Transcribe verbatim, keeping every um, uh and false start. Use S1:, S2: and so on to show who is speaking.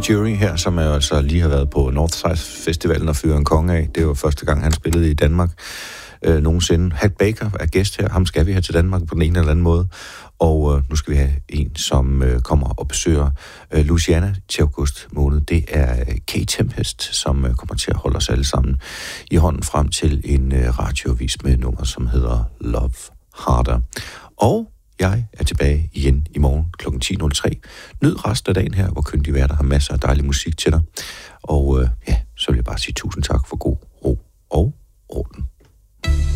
S1: Jury her, som er altså lige har været på Northside Festivalen og fyret en konge af. Det var første gang, han spillede i Danmark øh, nogensinde. Hat Baker er gæst her. Ham skal vi have til Danmark på den ene eller anden måde. Og øh, nu skal vi have en, som øh, kommer og besøger øh, Louisiana til august måned. Det er øh, K-Tempest, som øh, kommer til at holde os alle sammen i hånden frem til en øh, radioavis med nummer, som hedder Love Harder. Og jeg er tilbage igen i morgen klokken ti nul tre. Nyd resten af dagen her, hvor kyndige værter har masser af dejlig musik til dig. Og øh, ja, så vil jeg bare sige tusind tak for god ro og orden.